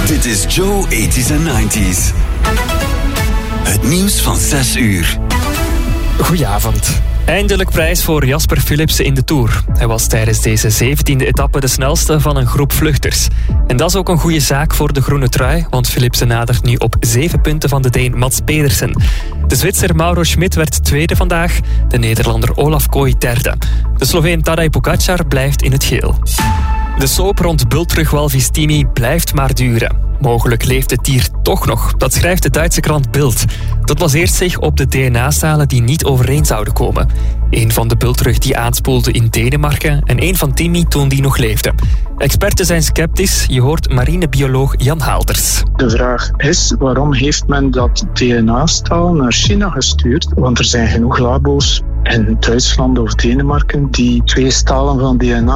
Dit is Joe 80s en 90s. Het nieuws van 6 uur. Goedenavond. Eindelijk prijs voor Jasper Philipsen in de Tour. Hij was tijdens deze 17e etappe de snelste van een groep vluchters. En dat is ook een goede zaak voor de groene trui, want Philipsen nadert nu op 7 punten van de Deen Mats Pedersen. De Zwitser Mauro Schmid werd tweede vandaag, de Nederlander Olaf Kooi derde. De Sloveen Tadej Pogačar blijft in het geel. De soap rond Bultrug-Walvis-Timi blijft maar duren. Mogelijk leeft het dier toch nog, dat schrijft de Duitse krant Bild. Dat baseert zich op de DNA-stalen die niet overeen zouden komen. Eén van de bultrug die aanspoelde in Denemarken en één van Timi toen die nog leefde. Experten zijn sceptisch, je hoort marinebioloog Jan Haalders. De vraag is, waarom heeft men dat DNA-staal naar China gestuurd? Want er zijn genoeg labo's in Duitsland of Denemarken die 2 stalen van DNA